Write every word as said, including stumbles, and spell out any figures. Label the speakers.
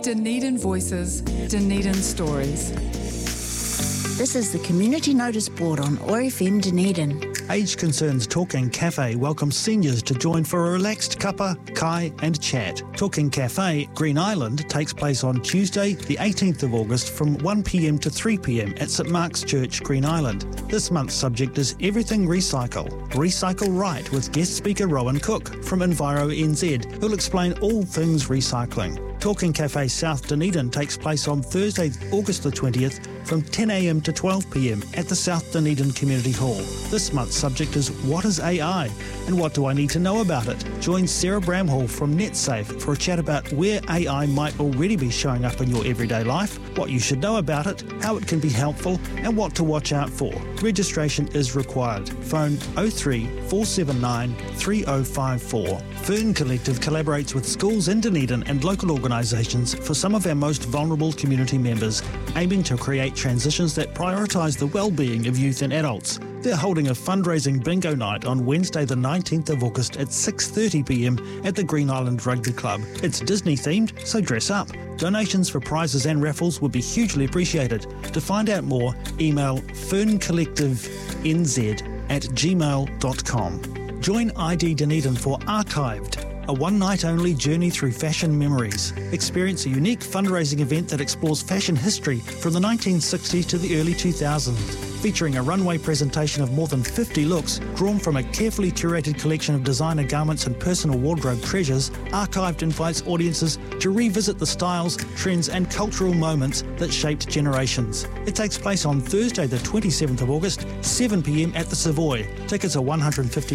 Speaker 1: Dunedin Voices, Dunedin Stories.
Speaker 2: This is the Community Notice Board on O A R F M Dunedin.
Speaker 3: Age Concerns Talking Cafe welcomes seniors to join for a relaxed cuppa, kai and chat. Talking Cafe Green Island takes place on Tuesday the eighteenth of August from one p m to three p m at St Mark's Church, Green Island. This month's subject is Everything Recycle. Recycle Right with guest speaker Rowan Cook from Enviro N Z, who'll explain all things recycling. Talking Cafe South Dunedin takes place on Thursday, August the twentieth from ten a m to twelve p m at the South Dunedin Community Hall. This month's subject is What is A I and what do I need to know about it? Join Sarah Bramhall from NetSafe for a chat about where A I might already be showing up in your everyday life, what you should know about it, how it can be helpful and what to watch out for. Registration is required. Phone oh three, four seven nine, three oh five four. Fern Collective collaborates with schools in Dunedin and local organisations for some of our most vulnerable community members, aiming to create transitions that prioritise the well-being of youth and adults. They're holding a fundraising bingo night on Wednesday the nineteenth of August at six thirty p m at the Green Island Rugby Club. It's Disney themed, so dress up. Donations for prizes and raffles would be hugely appreciated. To find out more, email ferncollectivenz at gmail dot com. Join I D Dunedin for Archived, a one-night-only journey through fashion memories. Experience a unique fundraising event that explores fashion history from the nineteen sixties to the early two thousands. Featuring a runway presentation of more than fifty looks drawn from a carefully curated collection of designer garments and personal wardrobe treasures, Archived invites audiences to revisit the styles, trends and cultural moments that shaped generations. It takes place on Thursday the twenty-seventh of August, seven p m at the Savoy. Tickets are one hundred fifty